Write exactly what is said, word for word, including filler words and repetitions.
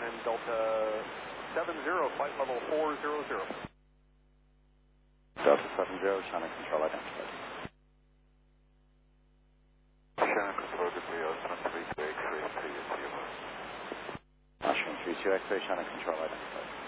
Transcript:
Shannon Delta seven zero, flight level four zero zero. Delta seven zero, Shannon Control identified. Shannon Control, good to be Ocean three two X-ray three zero. Ocean three two X-ray, Shannon Control identified.